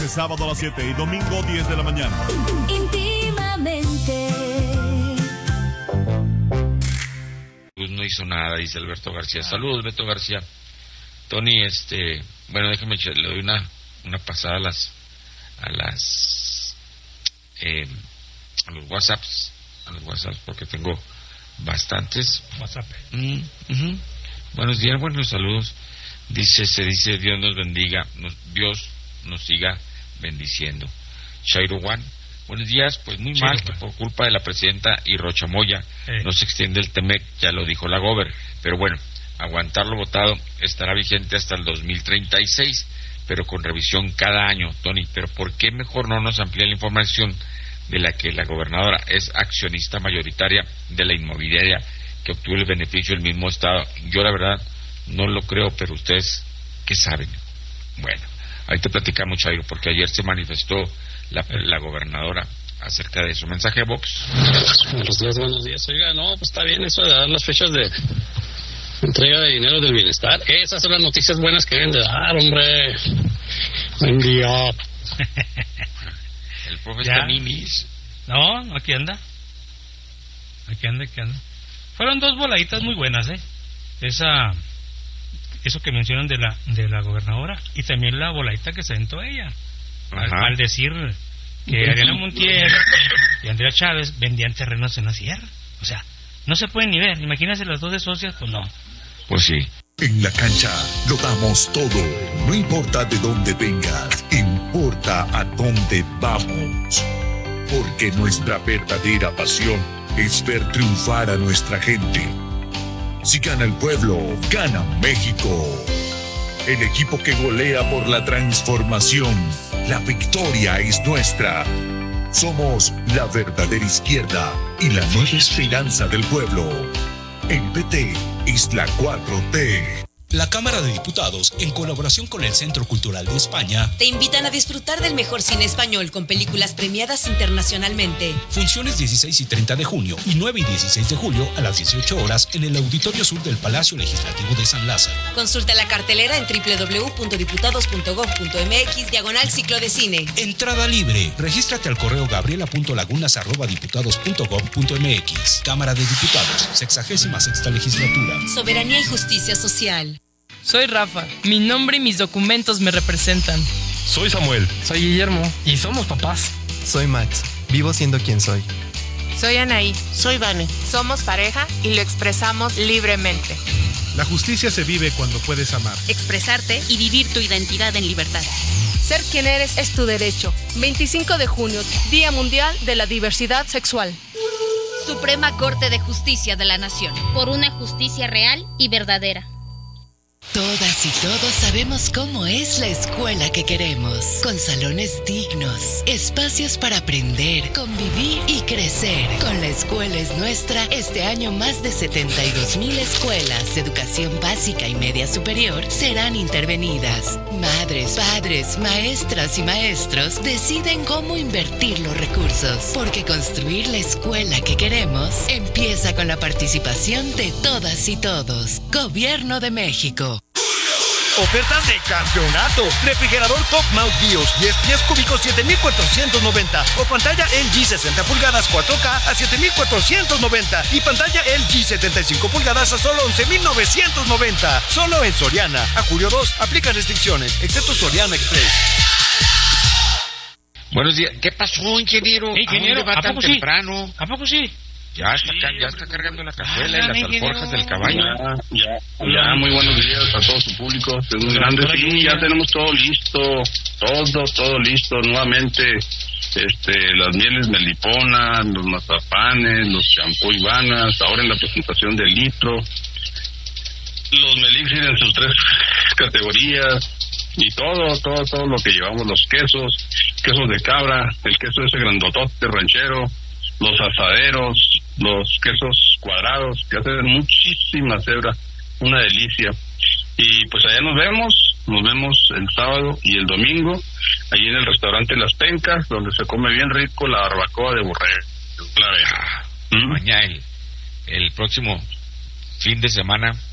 de sábado a las 7 y domingo 10 de la mañana. Íntimamente. Pues no hizo nada, dice Alberto García. Saludos, Beto García. Tony, bueno, déjame le doy una pasada a los WhatsApps, porque tengo bastantes. WhatsApp. Buenos días, buenos saludos. Se dice Dios nos bendiga, Dios nos siga bendiciendo. Shairo Juan, buenos días. Pues muy mal que por culpa de la presidenta y Rochamoya no se extiende el TEMEC, ya lo dijo la Gober, pero bueno, aguantarlo votado estará vigente hasta el 2036, pero con revisión cada año, Tony. Pero ¿por qué mejor no nos amplía la información de la que la gobernadora es accionista mayoritaria de la inmobiliaria que obtuvo el beneficio del mismo estado? Yo la verdad no lo creo, pero ustedes, ¿qué saben? Bueno, ahí te platicamos, Chairo, porque ayer se manifestó la gobernadora acerca de su mensaje de Vox. Buenos días. Oiga, no, pues está bien eso de dar las fechas de entrega de dinero del bienestar. Esas son las noticias buenas que deben de dar, hombre. Buen día. El profe está mimis. No, aquí anda. Fueron 2 voladitas muy buenas, eso que mencionan de la gobernadora, y también la voladita que se aventó ella al decir que Ariana Montiel y Andrea Chávez vendían terrenos en la sierra. O sea, no se pueden ni ver. Imagínense las 2 de socias, pues no. Pues sí. En la cancha lo damos todo. No importa de dónde vengas, importa a dónde vamos. Porque nuestra verdadera pasión es ver triunfar a nuestra gente. Si gana el pueblo, gana México. El equipo que golea por la transformación. La victoria es nuestra. Somos la verdadera izquierda y la nueva esperanza del pueblo. El PT es la 4T. La Cámara de Diputados, en colaboración con el Centro Cultural de España, te invitan a disfrutar del mejor cine español con películas premiadas internacionalmente. Funciones 16 y 30 de junio y 9 y 16 de julio a las 18 horas en el Auditorio Sur del Palacio Legislativo de San Lázaro. Consulta la cartelera en www.diputados.gov.mx/ciclo de cine. Entrada libre. Regístrate al correo gabriela.lagunas@diputados.gov.mx. Cámara de Diputados, 66ª Legislatura. Soberanía y justicia social. Soy Rafa. Mi nombre y mis documentos me representan. Soy Samuel. Soy Guillermo. Y somos papás. Soy Max. Vivo siendo quien soy. Soy Anaí. Soy Vane. Somos pareja y lo expresamos libremente. La justicia se vive cuando puedes amar, expresarte y vivir tu identidad en libertad. Ser quien eres es tu derecho. 25 de junio, Día Mundial de la Diversidad Sexual. Suprema Corte de Justicia de la Nación. Por una justicia real y verdadera. Todas y todos sabemos cómo es la escuela que queremos, con salones dignos, espacios para aprender, convivir y crecer. Con La Escuela es Nuestra, este año más de 72,000 escuelas de educación básica y media superior serán intervenidas. Madres, padres, maestras y maestros deciden cómo invertir los recursos, porque construir la escuela que queremos empieza con la participación de todas y todos. Gobierno de México. Ofertas de campeonato. Refrigerador Top Mount BIOS 10 pies cúbicos 7,490 o pantalla LG 60 pulgadas 4K a 7,490 y pantalla LG 75 pulgadas a solo 11,990. Solo en Soriana. A julio 2 aplican restricciones, excepto Soriana Express. Buenos días. ¿Qué pasó, ingeniero? Ingeniero, ¿A dónde va tan temprano? ¿A poco sí? Ya está cargando la cazuela y las alforjas del caballo. Ya, muy buenos días a todo su público. Es muy grande. Sí, ya tenemos todo listo. Todo listo. Nuevamente, las mieles melipona, los mazapanes, los champú ibanas, ahora en la presentación del litro. Los melixir en sus 3 categorías. Y todo lo que llevamos, los quesos de cabra, el queso ese grandotote ranchero, los asaderos, los quesos cuadrados, que hacen muchísima cebra, una delicia. Y pues allá nos vemos el sábado y el domingo, allí en el restaurante Las Pencas, donde se come bien rico la barbacoa de borrego. Mañana, el próximo fin de semana,